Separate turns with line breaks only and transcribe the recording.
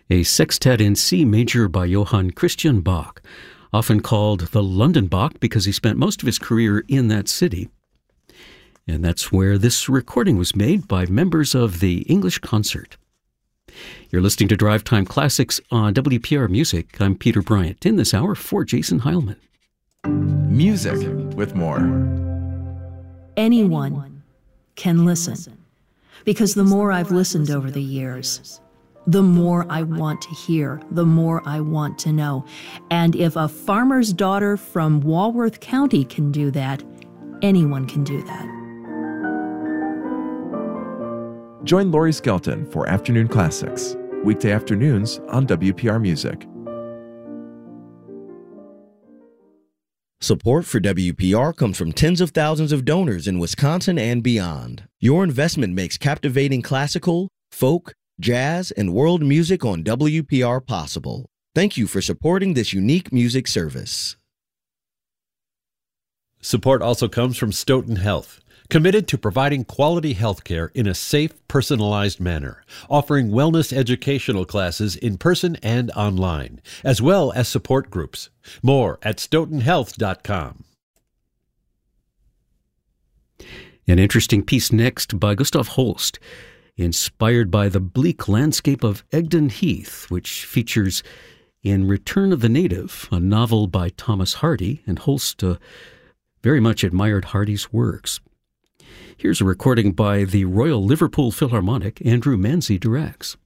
a sextet in C major by Johann Christian Bach, often called the London Bach because he spent most of his career in that city. And that's where this recording was made by members of the English Concert. You're listening to Drive Time Classics on WPR Music. I'm Peter Bryant, in this hour for Jason Heilman.
Music with more.
Anyone can listen, because the more I've listened over the years, the more I want to hear, the more I want to know. And if a farmer's daughter from Walworth County can do that, anyone can do that.
Join Laurie Skelton for Afternoon Classics, weekday afternoons on WPR Music.
Support for WPR comes from tens of thousands of donors in Wisconsin and beyond. Your investment makes captivating classical, folk, jazz, and world music on WPR possible. Thank you for supporting this unique music service.
Support also comes from Stoughton Health, committed to providing quality health care in a safe, personalized manner, offering wellness educational classes in person and online, as well as support groups. More at stoughtonhealth.com.
An interesting piece next by Gustav Holst, inspired by the bleak landscape of Egdon Heath, which features in Return of the Native, a novel by Thomas Hardy, and Holst very much admired Hardy's works. Here's a recording by the Royal Liverpool Philharmonic. Andrew Manzi directs.